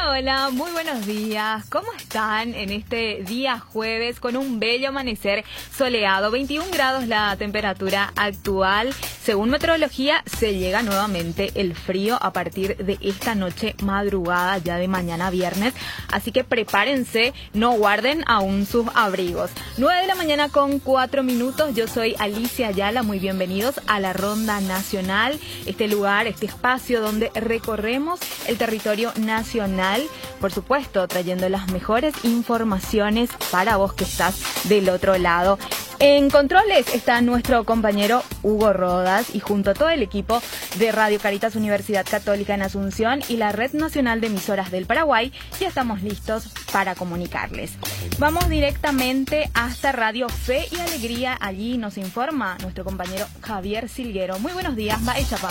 Hola, muy buenos días. ¿Cómo están en este día jueves con un bello amanecer soleado? 21 grados la temperatura actual. Según meteorología, se llega nuevamente el frío a partir de esta noche madrugada, ya de mañana viernes. Así que prepárense, no guarden aún sus abrigos. 9 de la mañana con 4 minutos. Yo soy Alicia Ayala. Muy bienvenidos a la Ronda Nacional. Este lugar, este espacio donde recorremos el territorio nacional, por supuesto, trayendo las mejores informaciones para vos que estás del otro lado. En controles está nuestro compañero Hugo Rodas y junto a todo el equipo de Radio Caritas Universidad Católica en Asunción y la Red Nacional de Emisoras del Paraguay, ya estamos listos para comunicarles. Vamos directamente hasta Radio Fe y Alegría. Allí nos informa nuestro compañero Javier Silguero. Muy buenos días, Baechapá.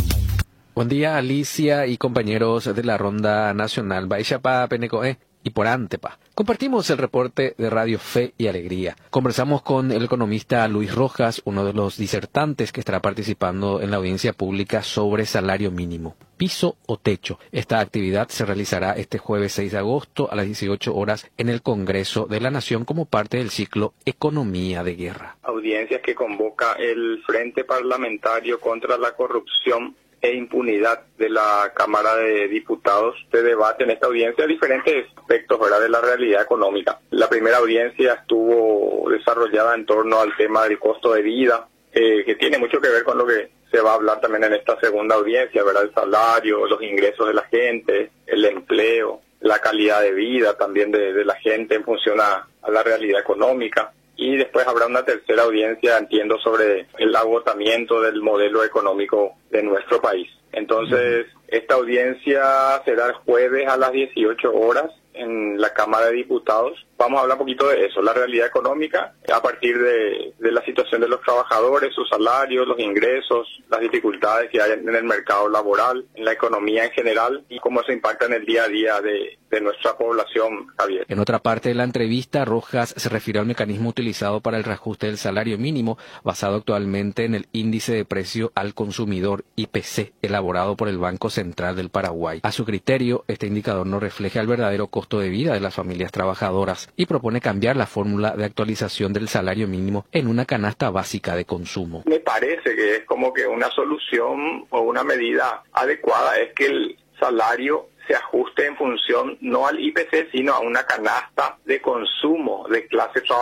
Buen día, Alicia y compañeros de la Ronda Nacional. Baechapá, Penecoe y por Antepa. Compartimos el reporte de Radio Fe y Alegría. Conversamos con el economista Luis Rojas, uno de los disertantes que estará participando en la audiencia pública sobre salario mínimo, piso o techo. Esta actividad se realizará este jueves 6 de agosto a las 18 horas en el Congreso de la Nación como parte del ciclo Economía de Guerra. Audiencias que convoca el Frente Parlamentario contra la Corrupción e Impunidad de la Cámara de Diputados. Se debate en esta audiencia diferentes aspectos, ¿verdad?, de la realidad económica. La primera audiencia estuvo desarrollada en torno al tema del costo de vida, que tiene mucho que ver con lo que se va a hablar también en esta segunda audiencia, ¿verdad?, el salario, los ingresos de la gente, el empleo, la calidad de vida también de la gente en función a la realidad económica. Y después habrá una tercera audiencia, entiendo, sobre el agotamiento del modelo económico de nuestro país. Entonces, esta audiencia será el jueves a las 18 horas en la Cámara de Diputados. Vamos a hablar un poquito de eso, la realidad económica, a partir de la situación de los trabajadores, sus salarios, los ingresos, las dificultades que hay en el mercado laboral, en la economía en general y cómo se impacta en el día a día de nuestra población, Javier. En otra parte de la entrevista, Rojas se refirió al mecanismo utilizado para el reajuste del salario mínimo, basado actualmente en el índice de precio al consumidor, IPC, elaborado por el Banco Central del Paraguay. A su criterio, este indicador no refleja el verdadero costo de vida de las familias trabajadoras y propone cambiar la fórmula de actualización del salario mínimo en una canasta básica de consumo. Me parece que es como que una solución o una medida adecuada es que el salario se ajuste en función no al IPC, sino a una canasta de consumo de clase trabajadora.